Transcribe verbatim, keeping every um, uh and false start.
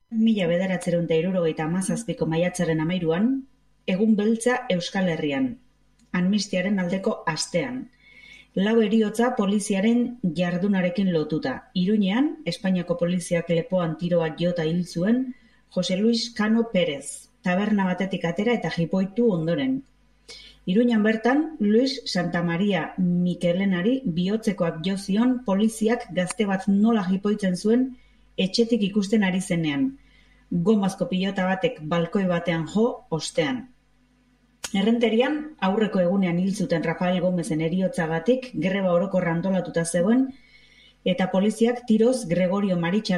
Mila bederatziehun eta hirurogeita hamazazpiko maiatzaren hamairuan, egun beltza Euskal Herrian, amnistiaren aldeko astean. Lau heriotza poliziaren jardunarekin lotuta. Iruñean, Espainiako poliziak lepoan tiroak jota hil zuen Jose Luis Cano Pérez, taberna batetik atera eta jipoitu ondoren. Iruñan bertan, Luis Santamaria Mikelenari bihotzekoak jo zion poliziak gazte bat nola jipoitzen zuen etxetik ikusten ari zenean, gomazko pilota batek balkoi batean jo ostean. Errenterian, aurreko egunean hil zuten Rafael Gómezen heriotzagatik greba orokorra antolatuta zegoen, eta poliziak tiroz Gregorio Maritxal